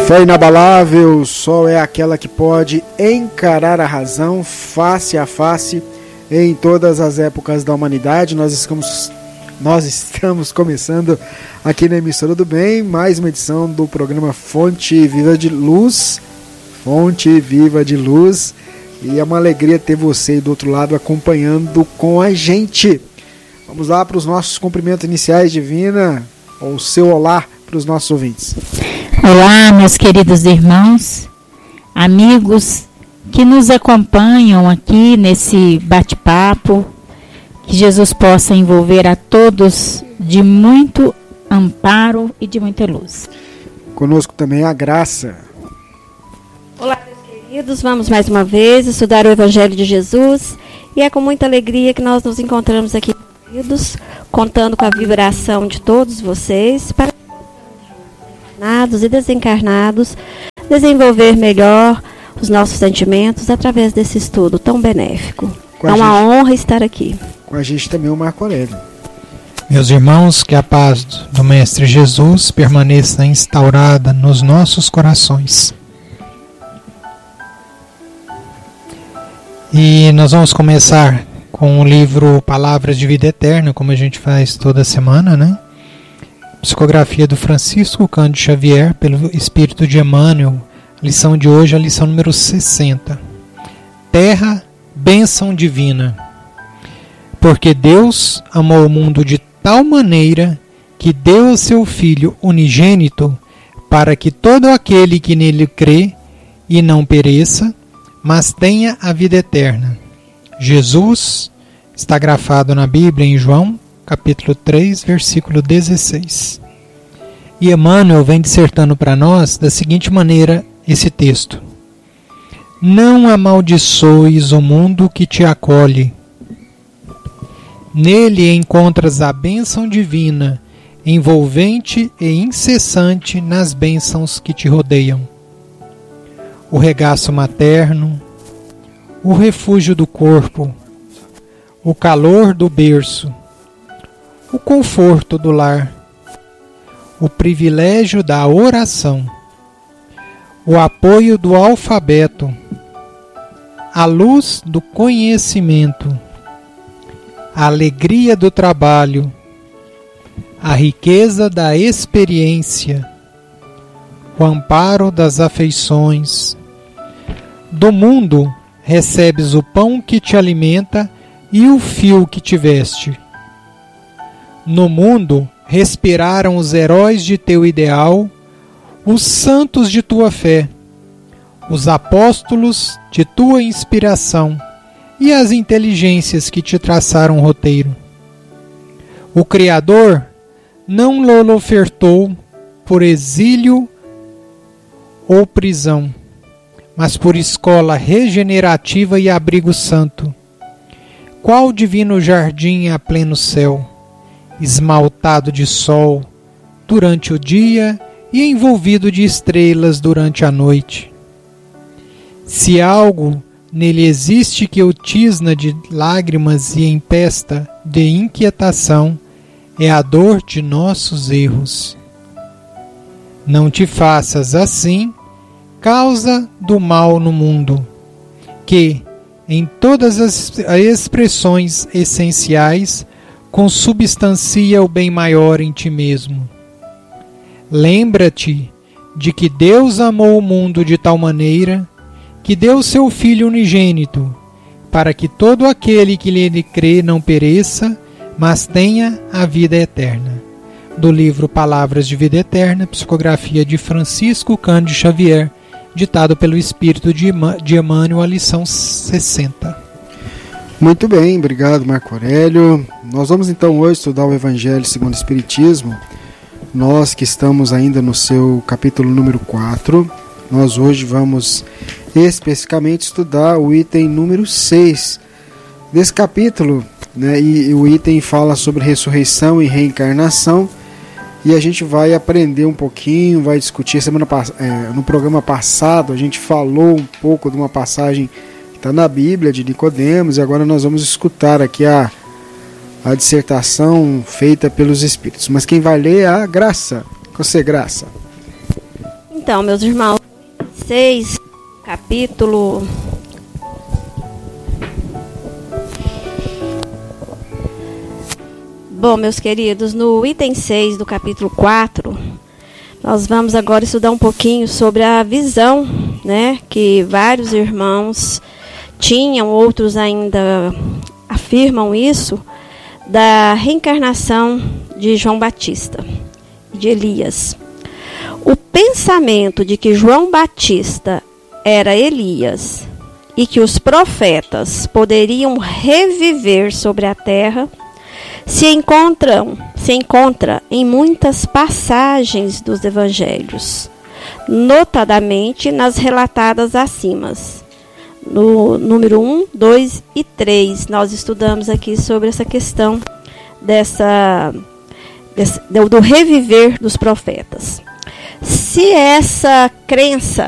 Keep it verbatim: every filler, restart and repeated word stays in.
Fé inabalável só é aquela que pode encarar a razão face a face em todas as épocas da humanidade. Nós estamos, nós estamos começando aqui na Emissora do Bem mais uma edição do programa Fonte Viva de Luz. Fonte Viva de Luz. E é uma alegria ter você aí do outro lado acompanhando com a gente. Vamos lá para os nossos cumprimentos iniciais, Divina, ou o seu olá para os nossos ouvintes. Olá, meus queridos irmãos, amigos que nos acompanham aqui nesse bate-papo. Que Jesus possa envolver a todos de muito amparo e de muita luz. Conosco também a Graça. Olá, meus queridos, vamos mais uma vez estudar o Evangelho de Jesus e é com muita alegria que nós nos encontramos aqui, queridos, contando com a vibração de todos vocês para encarnados e desencarnados desenvolver melhor os nossos sentimentos através desse estudo tão benéfico. É uma honra estar aqui. Com a gente também o Marco Aurélio. Meus irmãos, que a paz do Mestre Jesus permaneça instaurada nos nossos corações. E nós vamos começar com o livro Palavras de Vida Eterna, como a gente faz toda semana, né? Psicografia do Francisco Cândido Xavier, pelo Espírito de Emmanuel. Lição de hoje, a lição número sessenta. Terra, bênção divina. Porque Deus amou o mundo de tal maneira que deu o seu Filho unigênito, para que todo aquele que nele crê e não pereça, mas tenha a vida eterna. Jesus está grafado na Bíblia em João, capítulo três, versículo dezesseis. E Emmanuel vem dissertando para nós da seguinte maneira esse texto: não amaldiçoes o mundo que te acolhe. Nele encontras a bênção divina, envolvente e incessante nas bênçãos que te rodeiam. O regaço materno, o refúgio do corpo, o calor do berço, o conforto do lar, o privilégio da oração, o apoio do alfabeto, a luz do conhecimento, a alegria do trabalho, a riqueza da experiência, o amparo das afeições. Do mundo recebes o pão que te alimenta e o fio que te veste. No mundo respiraram os heróis de teu ideal, os santos de tua fé, os apóstolos de tua inspiração e as inteligências que te traçaram o roteiro. O Criador não lo ofertou por exílio ou prisão, mas por escola regenerativa e abrigo santo. Qual divino jardim a pleno céu, esmaltado de sol durante o dia e envolvido de estrelas durante a noite. Se algo nele existe que o tisna de lágrimas e empesta de inquietação, é a dor de nossos erros. Não te faças assim causa do mal no mundo, que, em todas as expressões essenciais, consubstancia o bem maior em ti mesmo. Lembra-te de que Deus amou o mundo de tal maneira que deu seu Filho unigênito, para que todo aquele que nele crê não pereça, mas tenha a vida eterna. Do livro Palavras de Vida Eterna, psicografia de Francisco Cândido Xavier, ditado pelo Espírito de Emmanuel, a lição sessenta. Muito bem, obrigado Marco Aurélio. Nós vamos então hoje estudar o Evangelho segundo o Espiritismo. Nós que estamos ainda no seu capítulo número quatro, nós hoje vamos especificamente estudar o item número seis desse capítulo, né? E, e o item fala sobre ressurreição e reencarnação, e a gente vai aprender um pouquinho, vai discutir. Semana é, no programa passado a gente falou um pouco de uma passagem que está na Bíblia de Nicodemos, e agora nós vamos escutar aqui a, a dissertação feita pelos Espíritos. Mas quem vai ler é a Graça. Você, Graça. Então, meus irmãos, seis, capítulo... Bom, meus queridos, no item seis do capítulo quatro, nós vamos agora estudar um pouquinho sobre a visão, né, que vários irmãos tinham, outros ainda afirmam isso, da reencarnação de João Batista, de Elias. O pensamento de que João Batista era Elias e que os profetas poderiam reviver sobre a terra se encontram, se encontra em muitas passagens dos evangelhos, notadamente nas relatadas acima. No número um, dois e três, nós estudamos aqui sobre essa questão dessa, desse, do reviver dos profetas. Se essa crença